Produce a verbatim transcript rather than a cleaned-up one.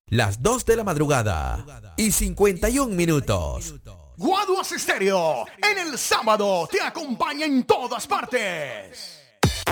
Las dos de la madrugada y cincuenta y un minutos. Guaduas Estéreo, en el sábado te acompaña en todas partes.